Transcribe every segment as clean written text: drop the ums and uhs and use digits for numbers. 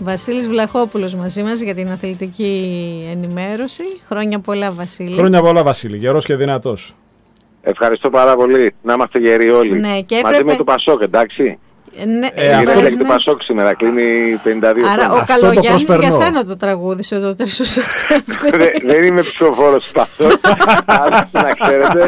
Βασίλης Βλαχόπουλος μαζί μας για την αθλητική ενημέρωση. Χρόνια πολλά, Βασίλη. Χρόνια πολλά, Βασίλη. Γερός και δυνατός. Ευχαριστώ πάρα πολύ. Να είμαστε γεροί όλοι. Ναι, και μαζί με το Πασόκ, εντάξει. Ναι, είναι το Πασόκ σήμερα, κλείνει 52 άρα χρόνια. ο Καλογιάννης για σένα το τραγούδισε το 3 Σεπτέμβρη. Δεν είμαι ψηφοφόρος του Πασόκ, να ξέρετε.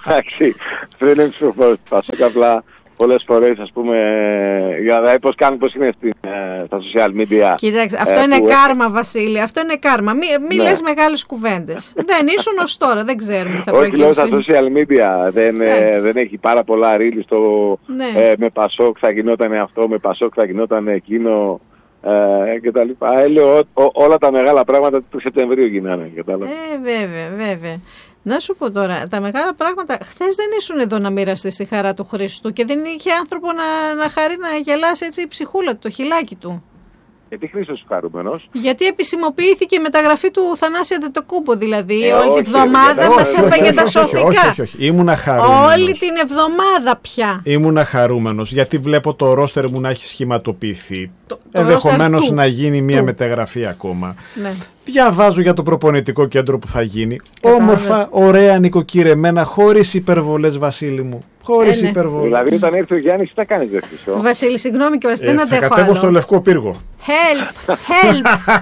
Δεν είμαι ψηφοφόρος του Πασόκ, απλά πολλές φορές, ας πούμε, για να δει πώς είναι στα social media. Κοίταξε, αυτό είναι κάρμα, Βασίλη, αυτό είναι κάρμα. Μη λες μεγάλες κουβέντες. Δεν ήσουν ως τώρα, δεν ξέρουμε. Όχι, λέω στα social media, δεν έχει πάρα πολλά ρίλι με Πασόκ θα γινόταν αυτό, με Πασόκ θα γινόταν εκείνο κτλ. Λέω όλα τα μεγάλα πράγματα του Σεπτεμβρίου γίνανε. Βέβαια. Να σου πω τώρα, τα μεγάλα πράγματα, χθες δεν ήσουν εδώ να μοιραστείς τη χαρά του Χριστού και δεν είχε άνθρωπο να χαρεί να γελάσει έτσι η ψυχούλα του, το χιλάκι του. Γιατί Χρήστος χαρούμενος? Γιατί επισημοποιήθηκε η μεταγραφή του Θανάση Αντετοκούμπο, δηλαδή. Όλη τη βδομάδα μας έφαγε τα σωθικά. Όχι. Ήμουνα χαρούμενος. Όλη την εβδομάδα πια. Ήμουνα χαρούμενος, γιατί βλέπω το ρόστερ μου να έχει σχηματοποιηθεί. Ενδεχομένως να γίνει μια μεταγραφή ακόμα. Ναι. Διαβάζω για το προπονητικό κέντρο που θα γίνει. Όμορφα, ωραία, νοικοκυρεμένα, χωρίς υπερβολές, Βασίλη μου. Χωρίς υπερβολές. Δηλαδή, όταν έρθει ο Γιάννης, τι θα κάνεις, δε Χρυσό? Βασίλη, συγγνώμη κιόλας, δεν αντέχω άλλο. Θα κατέβω στο Λευκό Πύργο. Help!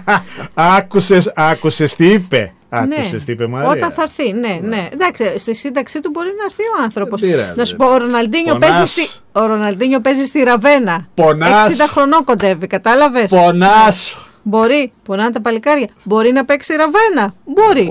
Άκουσες τι είπε. Άκουσες τι είπε, Μαρία. Όταν θα έρθει, ναι. Εντάξει, στη σύνταξή του μπορεί να έρθει ο άνθρωπος. Να σου πω, ο Ροναλντίνιο παίζει στη Ραβένα. Πονάς. 60 χρονών κοντεύει, κατάλαβες. Πονάς. Πονάνε τα παλικάρια. Μπορεί να παίξει στη Ραβένα. Μπορεί.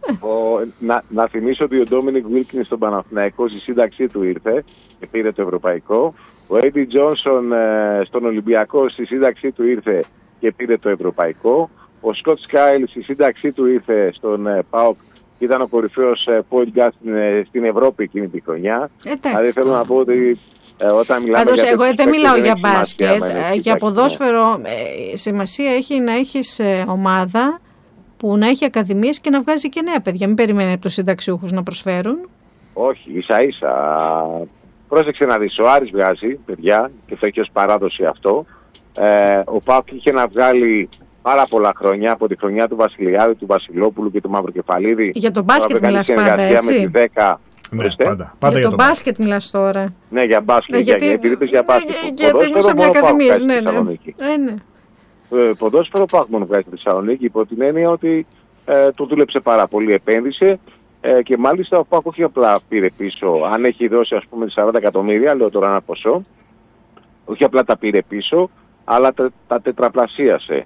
Να θυμίσω ότι ο Ντόμινικ Βίλκιν στον Παναθηναϊκό στη σύνταξή του ήρθε και πήρε το ευρωπαϊκό. Ο Έντι Τζόνσον στον Ολυμπιακό στη σύνταξή του ήρθε και πήρε το ευρωπαϊκό. Ο Σκοτ Σκάιλ στη σύνταξή του ήρθε στον ΠΑΟΚ και ήταν ο κορυφαίος point guard στην Ευρώπη εκείνη τη χρονιά. Δηλαδή θέλω να πω ότι όταν μιλάμε πάντως, για εγώ δεν μιλάω για μπάσκετ. Για ποδόσφαιρο σημασία έχει να έχεις ομάδα που να έχει ακαδημίες και να βγάζει και νέα παιδιά. Μην περιμένει από τους συνταξιούχους να προσφέρουν. Όχι, ίσα-ίσα. Πρόσεξε να δεις, ο Άρης βγάζει παιδιά και θα έχει ως παράδοση αυτό. Ο ΠΑΟΚ είχε να βγάλει πάρα πολλά χρόνια, από τη χρονιά του Βασιλιάδη, του Βασιλόπουλου και του Μαυροκεφαλίδη. Για τον μπάσκετ μιλάς πάντα, έτσι. Με τη 10. Ναι, πάντα για τον μπάσκετ μιλάς τώρα. Ναι, για μπάσκετ. Επειδή είπες για μπάσκετ. Γιατί ήμουν μια ακαδημία, ναι. Ποδόσφαιρο ΠΑΟΚ μόνο βγάζει στη Θεσσαλονίκη, υπό την έννοια ότι το δούλεψε πάρα πολύ, επένδυσε και μάλιστα ο ΠΑΟΚ όχι απλά πήρε πίσω, αν έχει δώσει ας πούμε 40 εκατομμύρια, λέω τώρα ένα ποσό, όχι απλά τα πήρε πίσω, αλλά τα τετραπλασίασε.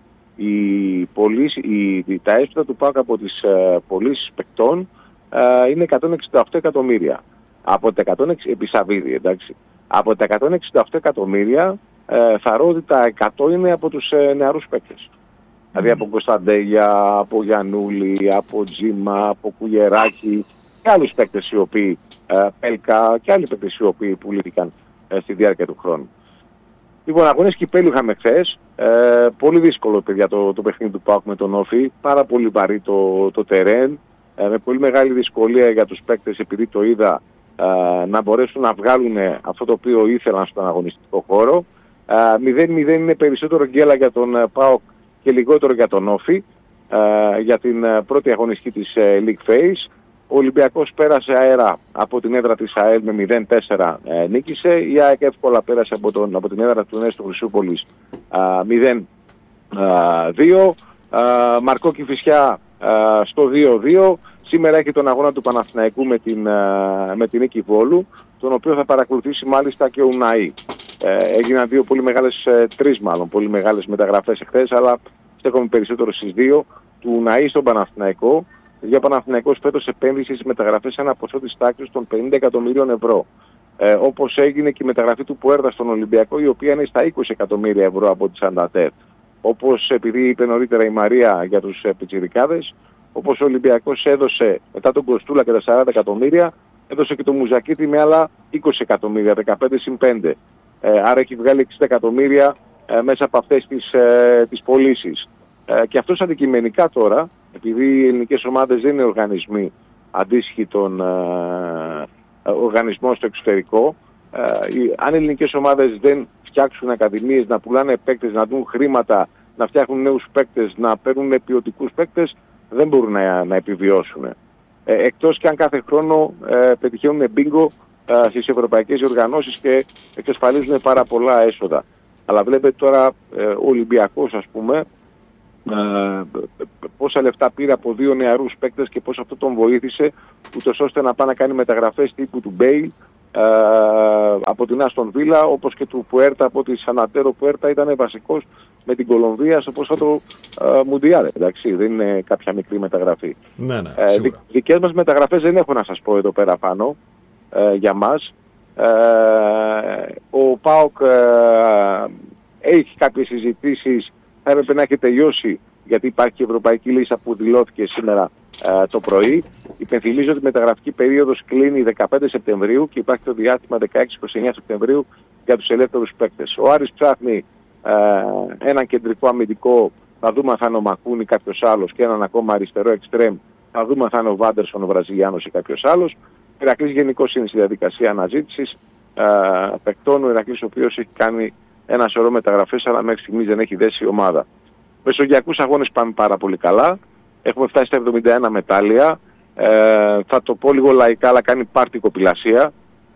Τα έσοδα του ΠΑΟΚ από τις πωλήσεις παικτών είναι 168 εκατομμύρια. Από τα 160, επί Σαββίδη, εντάξει. Από τα 168 εκατομμύρια θα ρω ότι τα 100 είναι από τους νεαρούς παίκτες. Δηλαδή από Κωνσταντέλια, από Γιαννούλη, από Τζίμα, από Κουγεράκη και άλλους παίκτες οι οποίοι, Πέλκα και άλλοι παίκτες οι οποίοι πουλήθηκαν στη διάρκεια του χρόνου. Λοιπόν, αγώνες κυπέλλου είχαμε χθες. Πολύ δύσκολο, παιδιά, το παιχνίδι του ΠΑΟΚ με τον Όφη. Πάρα πολύ βαρύ το τερέν. Με πολύ μεγάλη δυσκολία για τους παίκτες, επειδή το είδα, να μπορέσουν να βγάλουν αυτό το οποίο ήθελαν στον αγωνιστικό χώρο. 0-0 είναι περισσότερο γκέλα για τον ΠΑΟΚ και λιγότερο για τον Όφη για την πρώτη αγωνιστική της League Phase. Ο Ολυμπιακός πέρασε αέρα από την έδρα της ΑΕΛ με 0-4 νίκησε. Η ΑΕΚ εύκολα πέρασε από την έδρα του Νέστου Χρυσούπολης 0-2. Μαρκό Κηφισιά στο 2-2. Σήμερα έχει τον αγώνα του Παναθηναϊκού με την νίκη Βόλου, τον οποίο θα παρακολουθήσει μάλιστα και ο Ουναή. Έγιναν τρεις πολύ μεγάλες μεταγραφές εχθές, αλλά στέκομαι περισσότερο στις δύο. Του Ουναή στον Παναθηναϊκό. Για Παναθηναϊκός φέτος επένδυσε στις μεταγραφές ένα ποσό της τάξης των 50 εκατομμύριων ευρώ. Όπως έγινε και η μεταγραφή του Πουέρτα στον Ολυμπιακό, η οποία είναι στα 20 εκατομμύρια ευρώ από τη Σαντατέρ. Όπως επειδή είπε νωρίτερα η Μαρία για τους πιτσιρικάδες, όπως ο Ολυμπιακός έδωσε μετά τον Κοστούλα και τα 40 εκατομμύρια, έδωσε και το Μουζακίτη με άλλα 20 εκατομμύρια, 15 συν 5. Άρα έχει βγάλει 60 εκατομμύρια μέσα από αυτές τις πωλήσεις. Και αυτός αντικειμενικά τώρα, επειδή οι ελληνικές ομάδες δεν είναι οργανισμοί αντίστοιχοι των οργανισμών στο εξωτερικό, αν οι ελληνικές ομάδες δεν φτιάξουν ακαδημίες, να πουλάνε παίκτες, να δουν χρήματα να φτιάχνουν νέους παίκτες, να παίρνουν ποιοτικούς παίκτες, δεν μπορούν να επιβιώσουν. Εκτός και αν κάθε χρόνο πετυχαίνουν μπίγκο στις ευρωπαϊκές οργανώσεις και εξασφαλίζουν πάρα πολλά έσοδα. Αλλά βλέπετε τώρα ο Ολυμπιακός, ας πούμε, πόσα λεφτά πήρε από 2 νεαρούς παίκτες και πώς αυτό τον βοήθησε, ούτως ώστε να πάει να κάνει μεταγραφές τύπου του Μπέιλ από την Άστον Βίλα, όπως και του Πουέρτα από τη Σανατέρο. Πουέρτα ήταν βασικός με την Κολομβία στο πρόσφατο Μουντιάλ. Εντάξει, δεν είναι κάποια μικρή μεταγραφή. Ναι, Δικές μας μεταγραφές δεν έχω να σας πω εδώ πέρα πάνω για μας. Ο ΠΑΟΚ έχει κάποιες συζητήσεις, θα έπρεπε να έχει τελειώσει, γιατί υπάρχει η ευρωπαϊκή λίστα που δηλώθηκε σήμερα το πρωί. Υπενθυμίζω ότι η μεταγραφική περίοδος κλείνει 15 Σεπτεμβρίου και υπάρχει το διάστημα 16-29 Σεπτεμβρίου για τους ελεύθερους παίκτες. Ο Άρης ψάχνει έναν κεντρικό αμυντικό, θα δούμε αν θα είναι ο Μακούνι ή κάποιος άλλος, και έναν ακόμα αριστερό εξτρέμ, θα δούμε αν θα είναι ο Βάντερσον ο Βραζιλιάνος ή κάποιος άλλος. Ο Ηρακλής γενικώς είναι στη διαδικασία αναζήτησης παικτών. Ο Ηρακλής ο οποίος έχει κάνει ένα σωρό μεταγραφές, αλλά μέχρι στιγμής δεν έχει δέσει ομάδα. Μεσογειακούς αγώνες πάμε πάρα πολύ καλά. Έχουμε φτάσει στα 71 μετάλλια. Θα το πω λίγο λαϊκά, αλλά κάνει πάρτι κοπηλασία.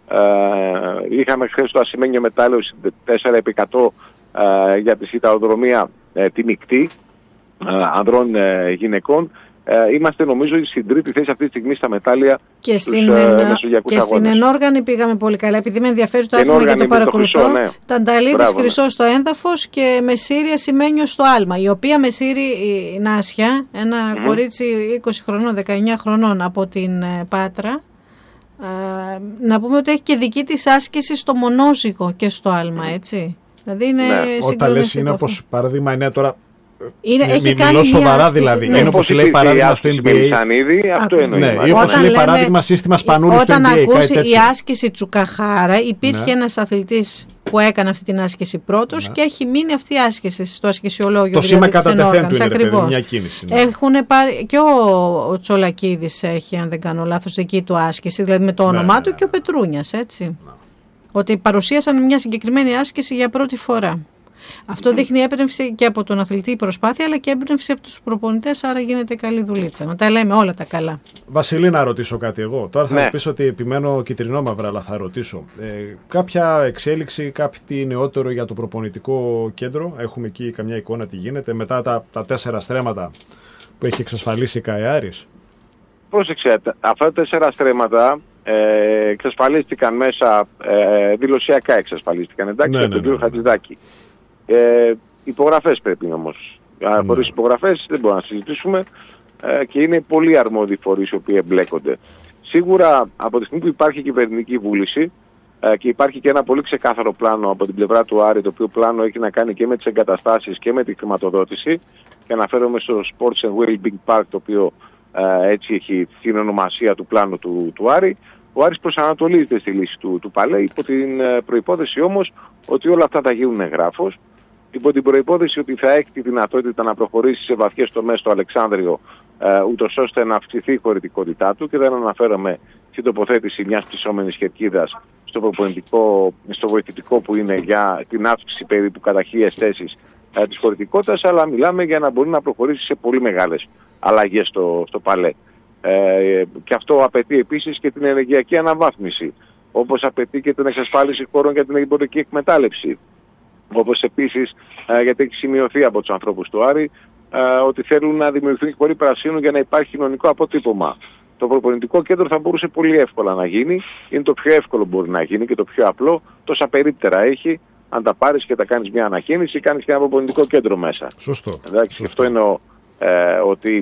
Είχαμε χθες το ασημένιο μετάλλιο 4x100 για τη σιταοδρομία τη μεικτή ανδρών γυναικών. Είμαστε νομίζω στην τρίτη θέση αυτή τη στιγμή στα μετάλλια και στους μεσογειακούς αγώνες. Στην ενόργανη πήγαμε πολύ καλά, επειδή με ενδιαφέρει το άθλημα και το παρακολουθώ. Ναι. Τανταλίδης χρυσό στο έδαφος και Μεσήρη ασημένιο στο άλμα. Η οποία Μεσήρη Νάσια, ένα κορίτσι 20 χρονών, 19 χρονών από την Πάτρα, να πούμε ότι έχει και δική της άσκηση στο μονόζυγο και στο άλμα, έτσι. Δηλαδή είναι όταν λες είναι όπως παράδειγμα είναι τώρα. Μιλώ σοβαρά δηλαδή. Ναι. Είναι όπως λέει παράδειγμα στο NBA. Αυτό εννοεί. Ναι, ή όπως λέει παράδειγμα σύστημα Σπανούλη στο NBA. Όταν ακούσει η άσκηση Τσουκαχάρα, υπήρχε ένας αθλητής που έκανε αυτή την άσκηση πρώτος και έχει μείνει αυτή η άσκηση στο ασκησιολόγιο. Το σήμα κατά τεθέν του είναι παιδί, μια κίνηση. Έχουν πάρει, και ο Τσολακίδης έχει, αν δεν κάνω λάθος, δική του άσκηση, δηλαδή με το όνομά του, και ο Πετρούνιας, έτσι. Ότι παρουσίασαν μια συγκεκριμένη άσκηση για πρώτη φορά. Αυτό δείχνει έμπνευση και από τον αθλητή προσπάθεια, αλλά και έμπνευση από τους προπονητές, άρα γίνεται καλή δουλίτσα. Να τα λέμε όλα τα καλά. Βασίλη, να ρωτήσω κάτι εγώ. Τώρα θα μου πεις ότι επιμένω κυτρινόμαυρα, αλλά θα ρωτήσω. Κάποια εξέλιξη, κάτι νεότερο για το προπονητικό κέντρο? Έχουμε εκεί καμιά εικόνα τι γίνεται μετά τα 4 στρέμματα που έχει εξασφαλίσει η ΚΑΕΑΡΙΣ? Πρόσεξε, αυτά τα 4 στρέμματα εξασφαλίστηκαν μέσα, δηλωσιακά εξασφαλίστηκαν, εντάξει, από τον κύριο Χατζηδάκη. Υπογραφές πρέπει όμως. Χωρίς υπογραφές δεν μπορούμε να συζητήσουμε και είναι πολύ αρμόδιοι φορείς οι οποίοι εμπλέκονται. Σίγουρα από τη στιγμή που υπάρχει κυβερνητική βούληση και υπάρχει και ένα πολύ ξεκάθαρο πλάνο από την πλευρά του Άρη, το οποίο πλάνο έχει να κάνει και με τις εγκαταστάσεις και με τη χρηματοδότηση, και αναφέρομαι στο Sports and Wellbeing Park, το οποίο έτσι έχει την ονομασία του πλάνου του Άρη. Ο Άρης προσανατολίζεται στη λύση του Παλέ, υπό την προϋπόθεση όμως ότι όλα αυτά θα γίνουν εγγράφος, υπό την προϋπόθεση ότι θα έχει τη δυνατότητα να προχωρήσει σε βαθιές τομές στο Αλεξάνδριο, ούτως ώστε να αυξηθεί η χωρητικότητά του, και δεν αναφέρομαι στην τοποθέτηση μιας ψησόμενης κερκίδας στο βοηθητικό που είναι για την αύξηση περίπου κατά 1000 θέσεις της χωρητικότητας, αλλά μιλάμε για να μπορεί να προχωρήσει σε πολύ μεγάλες αλλαγές στο Παλέ. Και αυτό απαιτεί επίσης και την ενεργειακή αναβάθμιση, όπως απαιτεί και την εξασφάλιση χώρων για την εμπορική εκμετάλλευση. Όπως επίσης, γιατί έχει σημειωθεί από τους ανθρώπους του Άρη, ότι θέλουν να δημιουργηθούν χώροι πρασίνου για να υπάρχει κοινωνικό αποτύπωμα. Το προπονητικό κέντρο θα μπορούσε πολύ εύκολα να γίνει, είναι το πιο εύκολο που μπορεί να γίνει και το πιο απλό, τόσα περίπτερα έχει. Αν τα πάρεις και τα κάνεις μια ανακαίνιση, κάνεις και ένα προπονητικό κέντρο μέσα. Σωστό. Εντάξει, αυτό είναι ότι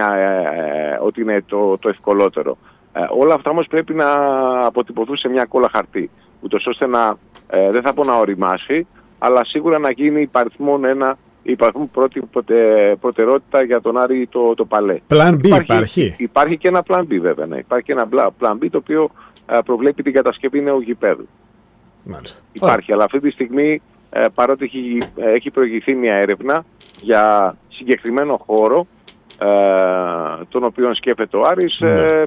είναι το ευκολότερο. Όλα αυτά όμως πρέπει να αποτυπωθούν σε μια κόλλα χαρτί, ούτως ώστε να, δεν θα πω να οριμάσει, αλλά σίγουρα να γίνει υπαρχούν πρώτη προτεραιότητα για τον Άρη το Παλέ. Plan B υπάρχει. Υπάρχει και ένα Plan B βέβαια. Ναι. Υπάρχει και ένα Plan B το οποίο προβλέπει την κατασκευή νέου γηπέδου. Μάλιστα. Υπάρχει, αλλά αυτή τη στιγμή παρότι έχει προηγηθεί μια έρευνα για συγκεκριμένο χώρο τον οποίο σκέφτεται ο Άρης,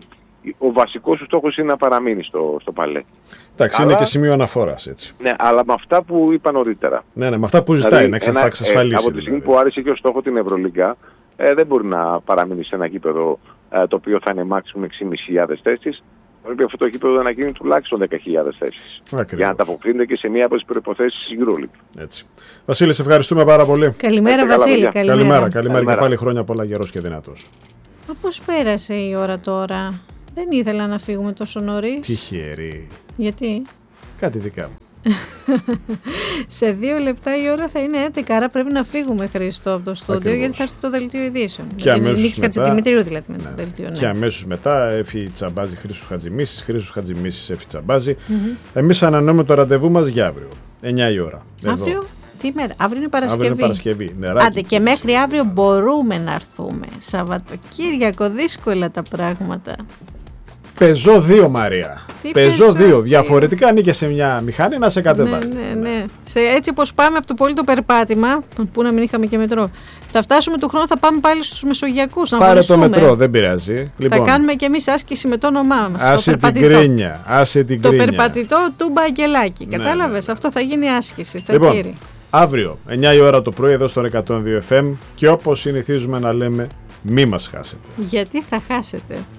ο βασικός σου στόχος είναι να παραμείνει στο παλέ. Εντάξει, είναι και σημείο αναφοράς, έτσι. Ναι, αλλά με αυτά που είπα νωρίτερα. Ναι, με αυτά που ζητάει, δηλαδή, να εξασφαλίσει. Από τη στιγμή που άρεσε και ο στόχο την Ευρωλίγκα, δεν μπορεί να παραμείνει σε ένα γήπεδο το οποίο θα είναι maximum 6.500 θέσεις. Πρέπει αυτό το γήπεδο να γίνει τουλάχιστον 10.000 θέσεις. Για να ανταποκρίνεται και σε μία από τις προϋποθέσεις της EuroLeague. Έτσι. Βασίλη, σε ευχαριστούμε πάρα πολύ. Καλημέρα, Βασίλη. Καλημέρα. Και πάλι χρόνια πολλά, γερός και δυνατός. Πώς πέρασε η ώρα τώρα? Δεν ήθελα να φύγουμε τόσο νωρίς. Τυχερή. Γιατί? Κάτι δικά μου. Σε 2 λεπτά η ώρα θα είναι 11, άρα πρέπει να φύγουμε, Χρήστο, από το στούντιο, γιατί θα έρθει το δελτίο ειδήσεων. Και αμέσως μετά, δηλαδή, με το δελτίο, και αμέσως μετά Έφη Τσαμπάζη, Χρήστος Χατζημίσης, Έφη Τσαμπάζη. Εμείς ανανεώνουμε το ραντεβού μας για αύριο, 9 η ώρα. Αύριο? Τι μέρα? Αύριο είναι Παρασκευή. Αύριο είναι Παρασκευή. Νεράκι, άντε, και μέχρι αύριο μπορούμε να έρθουμε. Σαββατοκύριακο, δύσκολα τα πράγματα. Πεζό 2, Μαρία. Πεζό 2. Διαφορετικά ανήκε σε μια μηχανή να σε κατεβάζει. Ναι. Έτσι όπως πάμε από το πολύ το περπάτημα, που να μην είχαμε και μετρό, θα φτάσουμε του χρόνου, θα πάμε πάλι στους Μεσογειακούς να πάρε το μετρό, δεν πειράζει. Λοιπόν, θα κάνουμε και εμείς άσκηση με το όνομά μας. Άσε την κρίνια. Το περπατητό του Μπαγκελάκη. Κατάλαβες, αυτό θα γίνει άσκηση. Λοιπόν, αύριο, 9 η ώρα το πρωί, εδώ στο 102 FM, και όπως συνηθίζουμε να λέμε, μη μας χάσετε. Γιατί θα χάσετε.